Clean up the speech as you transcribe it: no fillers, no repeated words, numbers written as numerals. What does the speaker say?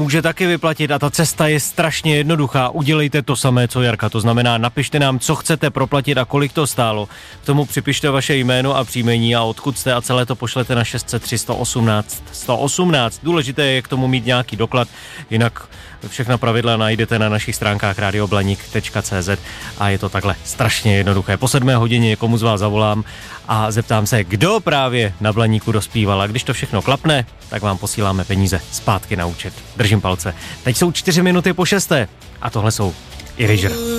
může taky vyplatit a ta cesta je strašně jednoduchá. Udělejte to samé, co Jarka, to znamená napište nám, co chcete proplatit a kolik to stálo. K tomu připište vaše jméno a příjmení a odkud jste a celé to pošlete na 603 118 118. Důležité je k tomu mít nějaký doklad, jinak všechna pravidla najdete na našich stránkách radioblanik.cz a je to takhle strašně jednoduché. Po 7 hodině někomu z vás zavolám a zeptám se, kdo právě na Blaníku dospíval a když to všechno klapne, tak vám posíláme peníze zpátky na účet. Držím palce. Teď jsou 4 minuty po 6 a tohle jsou Erasure.